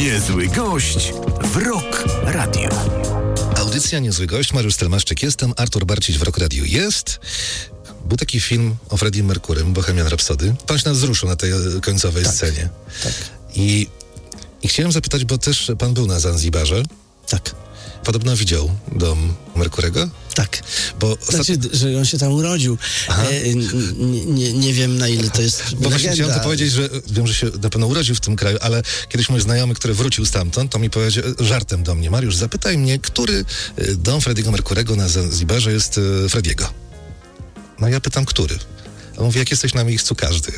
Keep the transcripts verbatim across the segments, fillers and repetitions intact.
Niezły gość w Rock Radio. Audycja Niezły Gość, Mariusz Stelmaszczyk jestem, Artur Barcić w Rock Radio jest. Był taki film o Freddie Mercurym, Bohemian Rhapsody. Pan się nas wzruszył na tej końcowej tak, scenie. Tak. I, I chciałem zapytać, bo też pan był na Zanzibarze. Tak. Podobno widział dom Merkurego? Tak. Bo znaczy, ostat... że on się tam urodził. E, nie, nie, nie wiem, na ile to jest Bo właśnie chciałem to powiedzieć, że wiem, że się na pewno urodził w tym kraju, ale kiedyś mój znajomy, który wrócił stamtąd, to mi powiedział żartem do mnie: Mariusz, zapytaj mnie, który dom Freddiego Merkurego na Zanzibarze jest Frediego. No ja pytam, który? A on mówi, jak jesteś na miejscu, każdy.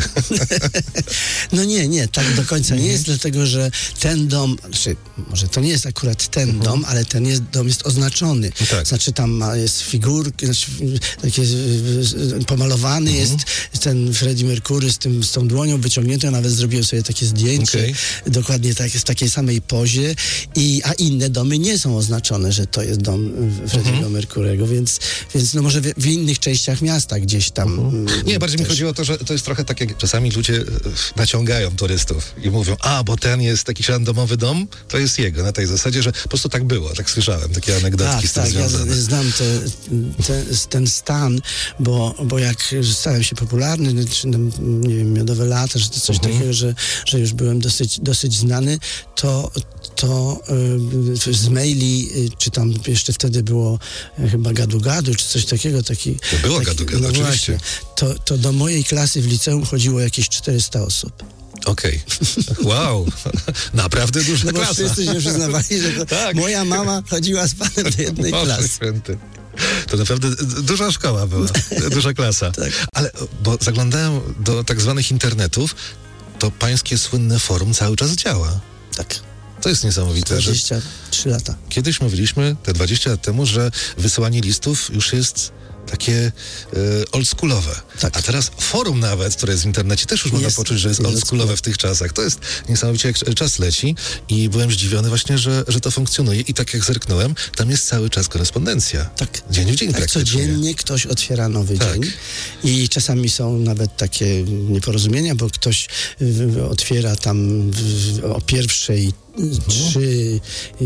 No nie, nie, tak do końca nie jest, dlatego że ten dom, znaczy, może to nie jest akurat ten mhm. dom, ale ten jest, dom jest oznaczony. Tak. Znaczy tam ma, jest figurki, znaczy, taki jest, pomalowany mhm. jest ten Freddie Mercury z, tym, z tą dłonią wyciągniętą, nawet zrobiłem sobie takie zdjęcie, okay. dokładnie tak, w takiej samej pozie, i, a inne domy nie są oznaczone, że to jest dom Freddiego mhm. Mercurego, więc, więc no może w, w innych częściach miasta gdzieś tam... Mhm. Nie, bardziej też mi chodziło o to, że to jest trochę tak, jak czasami ludzie naciągają turystów i mówią, a, bo ten jest taki randomowy dom, to jest jego, na tej zasadzie, że po prostu tak było, tak słyszałem, takie anegdotki tak, z tym tak, związane. Ja znam te, te, ten stan, bo, bo jak stałem się popularny, czy nie wiem, miodowe lata, że to coś mhm. takiego, że, że już byłem dosyć, dosyć znany, to to y, z maili, y, czy tam jeszcze wtedy było y, chyba gadu-gadu, czy coś takiego. Taki, to było taki, gadu-gadu, no oczywiście. Właśnie, to, to do mojej klasy w liceum chodziło jakieś czterysta osób. Okej. Okay. Wow. Naprawdę duża no bo klasa. wszyscy się przyznawali, że to tak. moja mama chodziła z panem do jednej Boże klasy. Święty. To naprawdę duża szkoła była, duża klasa. Tak. Ale, bo zaglądałem do tak zwanych internetów, to pańskie słynne forum cały czas działa. Tak. To jest niesamowite. dwadzieścia trzy lata. Kiedyś mówiliśmy, te dwadzieścia lat temu, że wysyłanie listów już jest takie e, oldschoolowe. Tak. A teraz forum nawet, które jest w internecie, też już jest, można poczuć, że jest, jest oldschoolowe w tych czasach. To jest niesamowicie, jak czas leci, i byłem zdziwiony właśnie, że, że to funkcjonuje. I tak jak zerknąłem, tam jest cały czas korespondencja. Tak. Dzień w dzień tak, praktycznie. Codziennie ktoś otwiera nowy tak. dzień. I czasami są nawet takie nieporozumienia, bo ktoś y, otwiera tam y, o pierwszej trzy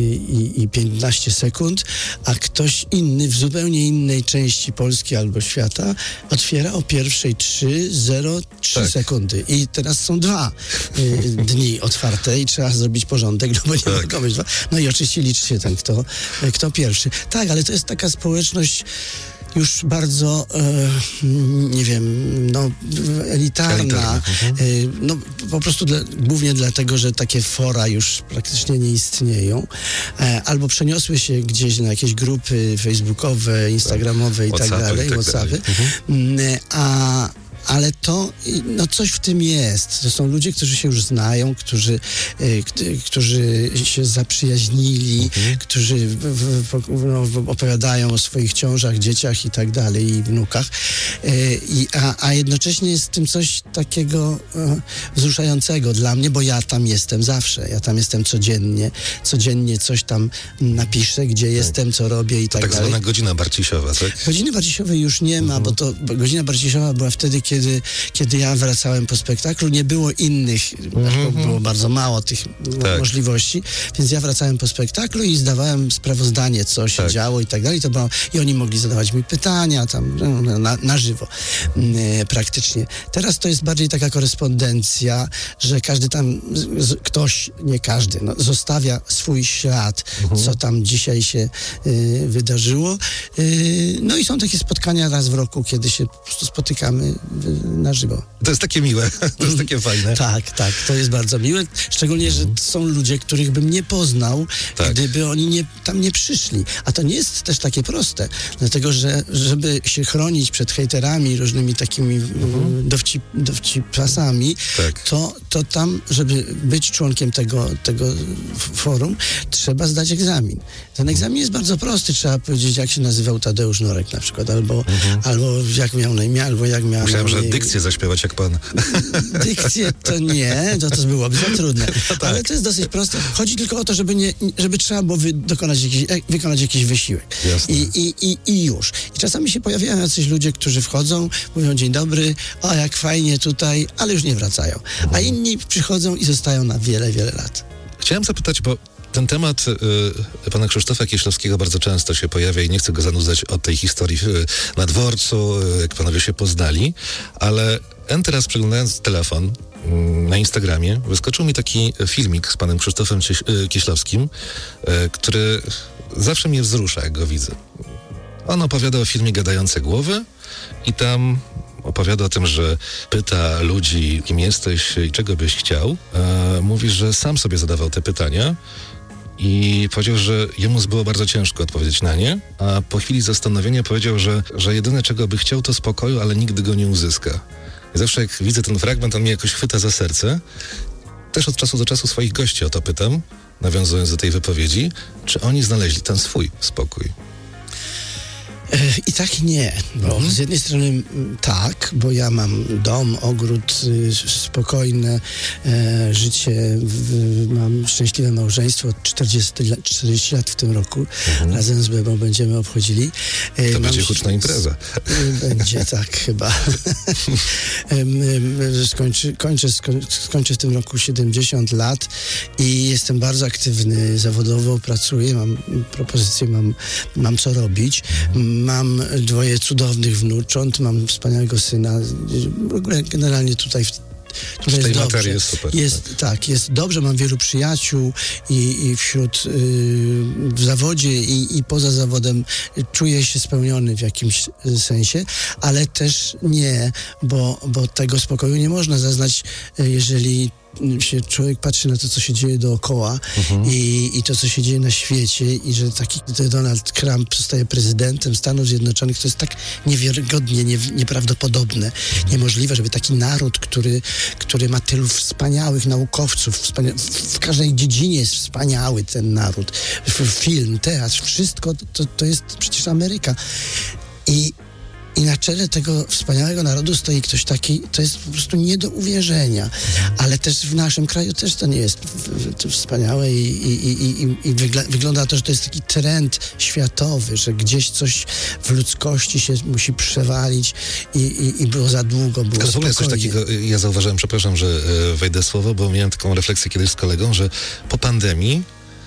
i piętnaście sekund, a ktoś inny w zupełnie innej części Polski albo świata otwiera o pierwszej trzy zero trzy tak. sekundy. I teraz są dwa y, dni otwarte i trzeba zrobić porządek, no bo nie tak. mogą być dwa. No i oczywiście liczy się ten, kto, kto pierwszy. Tak, ale to jest taka społeczność już bardzo, e, nie wiem, no, elitarna. Mhm. E, no, po prostu dla, głównie dlatego, że takie fora już praktycznie nie istnieją. E, albo przeniosły się gdzieś na jakieś grupy facebookowe, instagramowe tak. i tak dalej, whatsappy. Mhm. E, a ale to, no coś w tym jest. To są ludzie, którzy się już znają, którzy, y, którzy się zaprzyjaźnili, mhm. którzy w, w, no, opowiadają o swoich ciążach, dzieciach i tak dalej, i wnukach. Y, i, a, a jednocześnie jest w tym coś takiego y, wzruszającego dla mnie, bo ja tam jestem zawsze. Ja tam jestem codziennie. Codziennie coś tam napiszę, gdzie tak. jestem, co robię i tak, tak dalej. Tak zwana godzina Barcisiowa, tak? Godziny Barcisiowej już nie ma, mhm. bo to bo godzina Barcisiowa była wtedy, kiedy Kiedy, kiedy ja wracałem po spektaklu, nie było innych, mm-hmm. było bardzo mało tych tak. możliwości, więc ja wracałem po spektaklu i zdawałem sprawozdanie, co się tak. działo i tak dalej. To było, i oni mogli zadawać mi pytania tam no, na, na żywo e, praktycznie. Teraz to jest bardziej taka korespondencja, że każdy tam, z, ktoś, nie każdy, no, zostawia swój ślad, mm-hmm. co tam dzisiaj się e, wydarzyło. E, no i są takie spotkania raz w roku, kiedy się po prostu spotykamy na żywo. To jest takie miłe, to jest takie fajne. Tak, tak, to jest bardzo miłe. Szczególnie, że są ludzie, których bym nie poznał, tak. gdyby oni nie, tam nie przyszli. A to nie jest też takie proste, dlatego, że żeby się chronić przed hejterami, różnymi takimi mhm. dowcip, dowcipasami, tak. to, to tam, żeby być członkiem tego, tego forum, trzeba zdać egzamin. Ten egzamin jest bardzo prosty. Trzeba powiedzieć, jak się nazywał Tadeusz Norek na przykład, albo, mhm. albo jak miał na imię, albo jak miał Myślałem, że dykcję zaśpiewać jak pan. Dykcję to nie, to, to byłoby za trudne. No tak. Ale to jest dosyć proste. Chodzi tylko o to, żeby, nie, żeby trzeba było wy, dokonać jakiś, wykonać jakiś wysiłek. Jasne. I, i, i, I już. I czasami się pojawiają jacyś ludzie, którzy wchodzą, mówią dzień dobry, o jak fajnie tutaj, ale już nie wracają. Mhm. A inni przychodzą i zostają na wiele, wiele lat. Chciałem zapytać, bo ten temat y, pana Krzysztofa Kieślowskiego bardzo często się pojawia i nie chcę go zanudzać od tej historii y, na dworcu, y, jak panowie się poznali, ale en teraz przeglądając telefon y, na Instagramie, wyskoczył mi taki filmik z panem Krzysztofem Cieś, y, Kieślowskim, y, który zawsze mnie wzrusza, jak go widzę. On opowiada o filmie Gadające Głowy i tam opowiada o tym, że pyta ludzi, kim jesteś i czego byś chciał. E, mówi, że sam sobie zadawał te pytania i powiedział, że jemu było bardzo ciężko odpowiedzieć na nie, a po chwili zastanowienia powiedział, że, że jedyne, czego by chciał, to spokoju, ale nigdy go nie uzyska. I zawsze jak widzę ten fragment, on mnie jakoś chwyta za serce. Też od czasu do czasu swoich gości o to pytam, nawiązując do tej wypowiedzi, czy oni znaleźli ten swój spokój. I tak nie, bo mhm. z jednej strony tak, bo ja mam dom, ogród, y, spokojne e, życie, w, mam szczęśliwe małżeństwo, czterdzieści lat w tym roku, mhm. razem z Bebą będziemy obchodzili. E, to będzie huczna impreza. Będzie, tak, chyba. Skończy, kończę, skończę w tym roku siedemdziesiąt lat i jestem bardzo aktywny zawodowo, pracuję, mam propozycje, mam, mam co robić. Mam dwoje cudownych wnucząt, mam wspaniałego syna. W ogóle generalnie tutaj w Tutaj jest dobrze. Jest, super, jest tak. tak, jest dobrze, mam wielu przyjaciół i, i wśród y, w zawodzie i, i poza zawodem czuję się spełniony w jakimś sensie, ale też nie, bo, bo tego spokoju nie można zaznać, jeżeli się człowiek patrzy na to, co się dzieje dookoła mhm. i, i to, co się dzieje na świecie i że taki Donald Trump zostaje prezydentem Stanów Zjednoczonych, to jest tak niewiarygodnie, nie, nieprawdopodobne, mhm. niemożliwe, żeby taki naród, który, który ma tylu wspaniałych naukowców, wspania- w każdej dziedzinie jest wspaniały ten naród, film, teatr, wszystko, to, to jest przecież Ameryka. I I na czele tego wspaniałego narodu stoi ktoś taki, to jest po prostu nie do uwierzenia. Ale też w naszym kraju też to nie jest wspaniałe i, i, i, i wygl- wygląda to, że to jest taki trend światowy, że gdzieś coś w ludzkości się musi przewalić i, i, i było za długo, było Ale w ogóle coś takiego, ja zauważyłem, przepraszam, że wejdę słowo, bo miałem taką refleksję kiedyś z kolegą, że po pandemii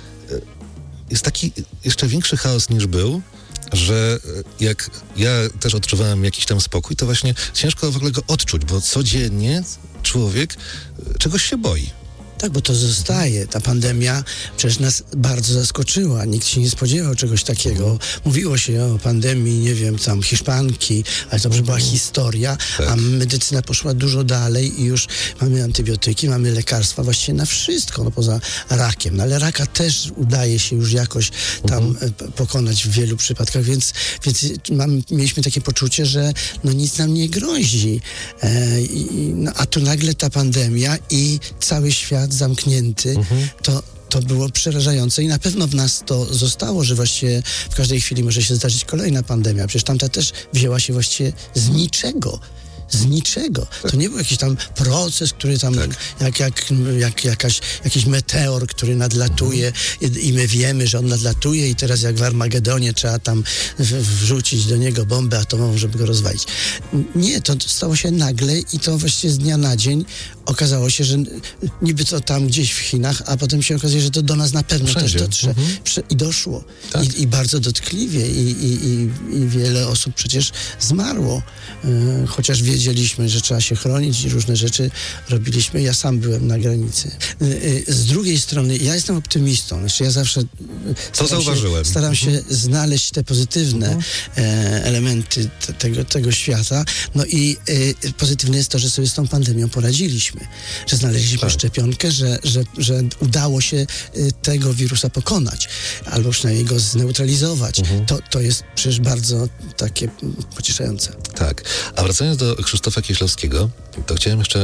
jest taki jeszcze większy chaos niż był, że jak ja też odczuwałem jakiś tam spokój, to właśnie ciężko w ogóle go odczuć, bo codziennie człowiek czegoś się boi. Tak, bo to zostaje. Ta pandemia przecież nas bardzo zaskoczyła. Nikt się nie spodziewał czegoś takiego. Mówiło się o pandemii, nie wiem, tam Hiszpanki, ale to już była historia, tak. A medycyna poszła dużo dalej i już mamy antybiotyki, mamy lekarstwa właściwie na wszystko, no poza rakiem. No ale raka też udaje się już jakoś tam mhm. pokonać w wielu przypadkach, więc, więc mam, mieliśmy takie poczucie, że no nic nam nie grozi. E, i, no, a tu nagle ta pandemia i cały świat zamknięty, mhm. to, to było przerażające i na pewno w nas to zostało, że właściwie w każdej chwili może się zdarzyć kolejna pandemia. Przecież tamta też wzięła się właściwie z niczego. Z niczego. To nie był jakiś tam proces, który tam, tak. jak, jak, jak jakaś, jakiś meteor, który nadlatuje mhm. i my wiemy, że on nadlatuje i teraz jak w Armagedonie trzeba tam w, wrzucić do niego bombę atomową, żeby go rozwalić. Nie, to stało się nagle i to właściwie z dnia na dzień okazało się, że niby to tam gdzieś w Chinach, a potem się okazuje, że to do nas na pewno Wszędzie. też dotrze. Mhm. I doszło. Tak. I, I bardzo dotkliwie. I, i, i, I wiele osób przecież zmarło. Yy, chociaż wiedzieliśmy, że trzeba się chronić i różne rzeczy robiliśmy. Ja sam byłem na granicy. Yy, yy, z drugiej strony, ja jestem optymistą. Znaczy ja zawsze to zauważyłem. Się, staram mhm. się znaleźć te pozytywne mhm. e, elementy te, tego, tego świata. No i e, pozytywne jest to, że sobie z tą pandemią poradziliśmy. Że znaleźliśmy tak. szczepionkę, że, że, że udało się y, tego wirusa pokonać, albo przynajmniej go zneutralizować. Mhm. To, to jest przecież bardzo takie pocieszające. Tak. A wracając do Krzysztofa Kieślowskiego, to chciałem jeszcze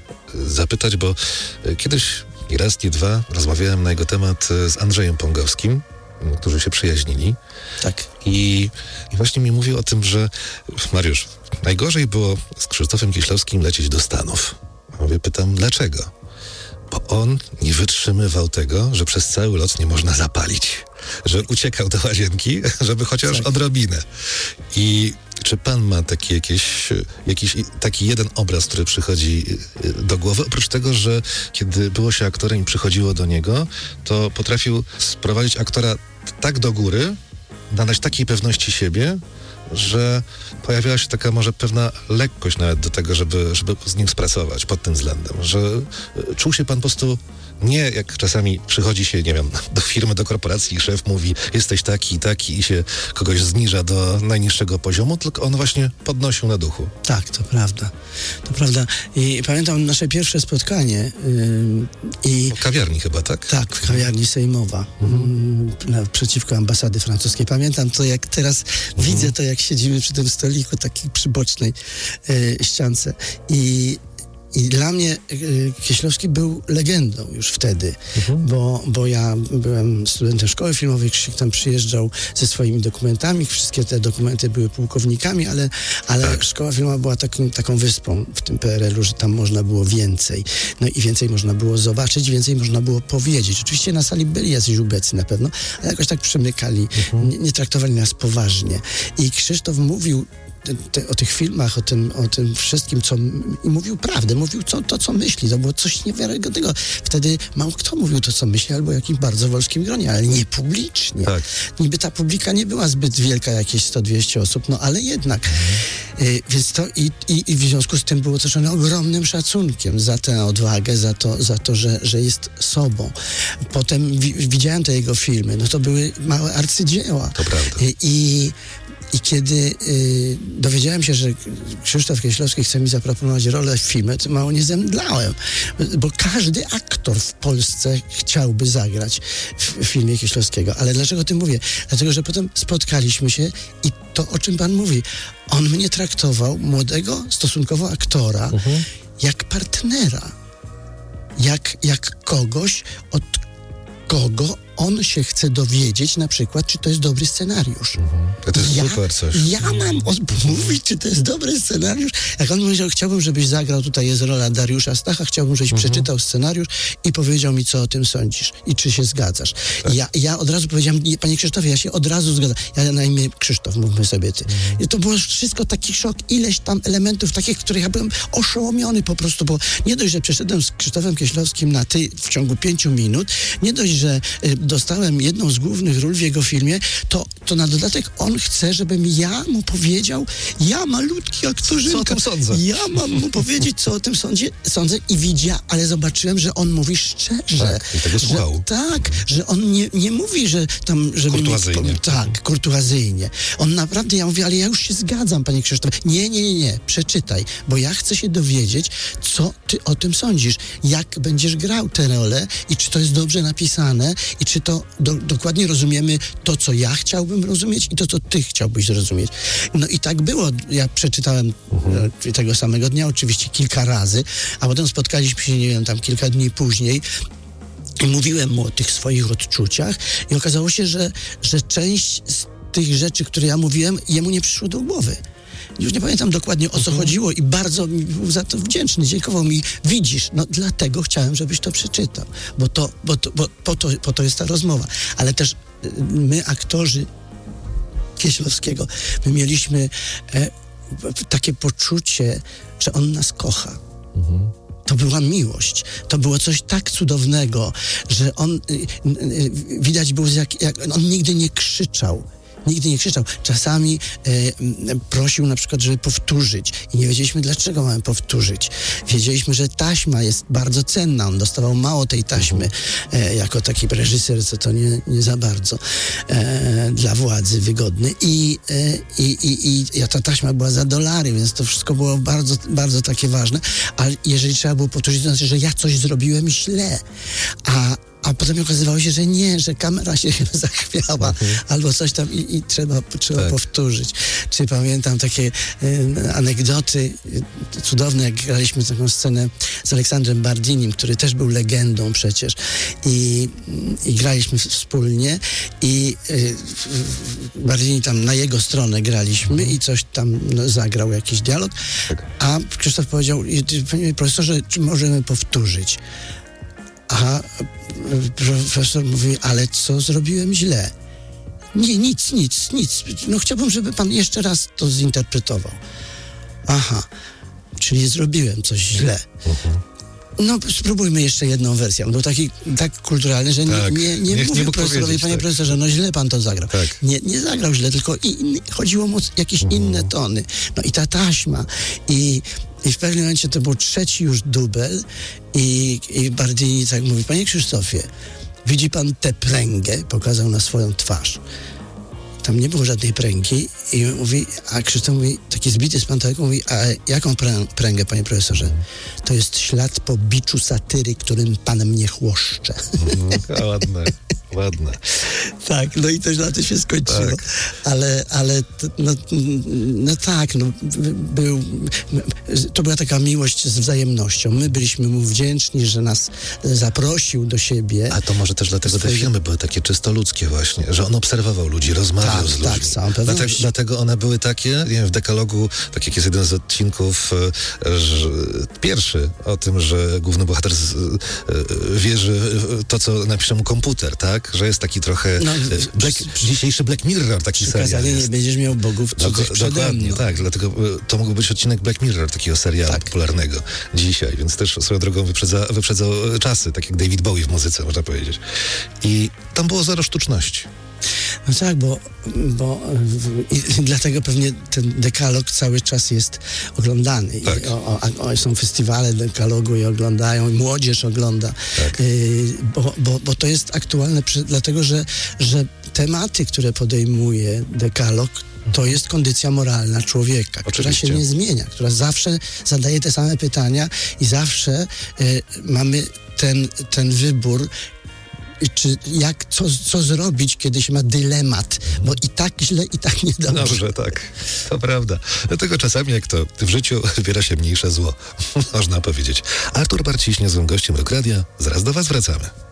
y, zapytać, bo y, kiedyś i raz, i dwa rozmawiałem na jego temat y, z Andrzejem Pongowskim, y, którzy się przyjaźnili. Tak. I, I właśnie mi mówił o tym, że Mariusz, najgorzej było z Krzysztofem Kieślowskim lecieć do Stanów. Mówię, pytam, dlaczego? Bo on nie wytrzymywał tego, że przez cały lot nie można zapalić. że uciekał do łazienki, żeby chociaż tak. odrobinę. I czy pan ma taki jakieś, jakiś taki jeden obraz, który przychodzi do głowy? Oprócz tego, że kiedy było się aktorem i przychodziło do niego, to potrafił sprowadzić aktora tak do góry, nadać takiej pewności siebie, że pojawiała się taka może pewna lekkość nawet do tego, żeby, żeby z nim współpracować pod tym względem, że czuł się pan po prostu nie jak czasami przychodzi się, nie wiem, do firmy, do korporacji i szef mówi, jesteś taki i taki i się kogoś zniża do najniższego poziomu, tylko on właśnie podnosił na duchu. Tak, to prawda. To prawda. I pamiętam nasze pierwsze spotkanie yy, i... W kawiarni chyba, tak? Tak, w kawiarni sejmowa. Mhm. Yy, naprzeciwko ambasady francuskiej. Pamiętam to, jak teraz mhm. widzę to, jak siedzimy przy tym stoliku takiej przybocznej yy, ściance. I I dla mnie y, Kieślowski był legendą już wtedy, mhm. bo, bo ja byłem studentem szkoły filmowej, Krzysiek tam przyjeżdżał ze swoimi dokumentami, wszystkie te dokumenty były pułkownikami, ale, ale tak. szkoła filmowa była taką, taką wyspą w tym P R L u, że tam można było więcej. No i więcej można było zobaczyć, więcej można było powiedzieć. Oczywiście na sali byli jacyś ubecy na pewno, ale jakoś tak przemykali, mhm. nie, nie traktowali nas poważnie. I Krzysztof mówił Te, te, o tych filmach, o tym, o tym wszystkim, co i mówił prawdę, mówił co, to, co myśli. To było coś niewiarygodnego. Wtedy mało kto mówił to, co myśli, albo w jakimś bardzo wąskim gronie, ale nie publicznie. Tak. Niby ta publika nie była zbyt wielka, jakieś sto dwieście osób, no ale jednak. Mhm. Y, więc to i, i, i w związku z tym było otoczone ogromnym szacunkiem za tę odwagę, za to, za to że, że jest sobą. Potem wi, widziałem te jego filmy, no to były małe arcydzieła. To prawda. I, i I kiedy y, dowiedziałem się, że Krzysztof Kieślowski chce mi zaproponować rolę w filmie, to mało nie zemdlałem, bo każdy aktor w Polsce chciałby zagrać w, w filmie Kieślowskiego. Ale dlaczego o tym mówię? Dlatego, że potem spotkaliśmy się i to, o czym pan mówi, on mnie traktował, młodego stosunkowo aktora, uh-huh. jak partnera, jak, jak kogoś, od kogo on się chce dowiedzieć na przykład, czy to jest dobry scenariusz. Mhm. To jest ja, super coś. Ja mam mówić, czy to jest dobry scenariusz. Jak on powiedział, chciałbym, żebyś zagrał, tutaj jest rola Dariusza Stacha, chciałbym, żebyś mhm. przeczytał scenariusz i powiedział mi, co o tym sądzisz i czy się zgadzasz. Tak. Ja, ja od razu powiedziałem, panie Krzysztofie, ja się od razu zgadzam. Ja na imię Krzysztof, mówmy sobie ty. Mhm. I to było wszystko taki szok, ileś tam elementów takich, których ja byłem oszołomiony po prostu, bo nie dość, że przeszedłem z Krzysztofem Kieślowskim na ty w ciągu pięciu minut, nie dość, że y, dostałem jedną z głównych ról w jego filmie, to, to na dodatek on chce, żebym ja mu powiedział, ja malutki aktorzynka, co o tym sądzę. Ja mam mu powiedzieć, co o tym sądzie, sądzę i widziałem, ale zobaczyłem, że on mówi szczerze. Tak, i tego słuchał. Że, tak, że on nie, nie mówi, że tam, żeby kurtuazyjnie. Mi, tak, kurtuazyjnie. On naprawdę, ja mówię, ale ja już się zgadzam, panie Krzysztofie. Nie, nie, nie, nie, przeczytaj, bo ja chcę się dowiedzieć, co ty o tym sądzisz, jak będziesz grał tę rolę i czy to jest dobrze napisane i czy to do, dokładnie rozumiemy to, co ja chciałbym rozumieć i to, co ty chciałbyś zrozumieć. No i tak było. Ja przeczytałem mhm. tego samego dnia, oczywiście kilka razy, a potem spotkaliśmy się, nie wiem, tam kilka dni później i mówiłem mu o tych swoich odczuciach i okazało się, że, że część z tych rzeczy, które ja mówiłem, jemu nie przyszło do głowy. Już nie pamiętam dokładnie, o co uh-huh. chodziło i bardzo mi był za to wdzięczny. Dziękował mi, widzisz, no dlatego chciałem, żebyś to przeczytał, bo to, bo to, bo po to, po to jest ta rozmowa. Ale też my, aktorzy Kieślowskiego, my mieliśmy e, takie poczucie, że on nas kocha. Uh-huh. To była miłość. To było coś tak cudownego, że on, y, y, widać było, jak, jak on nigdy nie krzyczał. Nigdy nie krzyczał. Czasami e, prosił na przykład, żeby powtórzyć i nie wiedzieliśmy, dlaczego mamy powtórzyć. Wiedzieliśmy, że taśma jest bardzo cenna. On dostawał mało tej taśmy e, jako taki reżyser, co to nie, nie za bardzo e, dla władzy wygodny. I, e, i, i, i, i ta taśma była za dolary, więc to wszystko było bardzo, bardzo takie ważne. Ale jeżeli trzeba było powtórzyć, to znaczy, że ja coś zrobiłem źle. A A potem okazywało się, że nie, że kamera się zachwiała mhm. albo coś tam i, i trzeba, trzeba tak. powtórzyć. Czy pamiętam takie y, anegdoty y, cudowne, jak graliśmy taką scenę z Aleksandrem Bardinim, który też był legendą przecież i, i graliśmy wspólnie i y, Bardini tam na jego stronę graliśmy mhm. i coś tam no, zagrał, jakiś dialog, tak. a Krzysztof powiedział, panie profesorze, czy możemy powtórzyć? A profesor mówi, ale co zrobiłem źle? Nie, nic, nic, nic. No chciałbym, żeby pan jeszcze raz to zinterpretował. Aha, czyli zrobiłem coś źle. Uh-huh. No spróbujmy jeszcze jedną wersję. On był taki tak kulturalny, że tak. nie, nie, nie, nie mówił profesorowi, panie tak. profesorze, no źle pan to zagrał. Tak. Nie, nie zagrał źle, tylko in, chodziło mu o jakieś uh-huh. inne tony. No i ta taśma. I, i w pewnym momencie to był trzeci już dubel i, i Bardini tak mówi, panie Krzysztofie, widzi pan tę pręgę? Pokazał na swoją twarz. Tam nie było żadnej pręgi i mówi, a Krzysztof mówi, taki zbity z panteleką, mówi, a jaką prę, pręgę, panie profesorze? To jest ślad po biczu satyry, którym pan mnie chłoszcze. Mm, ładne, ładne. Tak, no i to na to się skończyło. Tak. Ale, ale no, no tak, no, był, to była taka miłość z wzajemnością. My byliśmy mu wdzięczni, że nas zaprosił do siebie. A to może też dlatego te filmy były takie czysto ludzkie właśnie, że on obserwował ludzi, rozmawiał tak, z ludźmi. Tak, całą dlatego, dlatego one były takie, nie wiem, w Dekalogu, tak jak jest jeden z odcinków, że, pierwszy o tym, że główny bohater z, wierzy w to, co napisze mu komputer, tak? Że jest taki trochę no, black, przy, dzisiejszy Black Mirror, taki serial jest. Nie będziesz miał bogów cudzych przede mną. Tak, dlatego to mógł być odcinek Black Mirror, takiego serialu tak. popularnego dzisiaj, więc też swoją drogą wyprzedza, wyprzedzał czasy, tak jak David Bowie w muzyce, można powiedzieć. I tam było zero sztuczności. No tak, bo, bo i dlatego pewnie ten dekalog cały czas jest oglądany. Tak. I, o, o, są festiwale dekalogu i oglądają, i młodzież ogląda. Tak. Y, bo, bo, bo to jest aktualne przy, dlatego, że, że tematy, które podejmuje dekalog, to jest kondycja moralna człowieka, Oczywiście. która się nie zmienia, która zawsze zadaje te same pytania i zawsze y, mamy ten, ten wybór, czy jak, co, co zrobić, kiedy się ma dylemat, bo i tak źle, i tak niedobrze. Dobrze, tak. To prawda. Dlatego czasami, jak to w życiu, wybiera się mniejsze zło, można powiedzieć. Artur Barciś, niezłym gościem Rock Radia. Zaraz do was wracamy.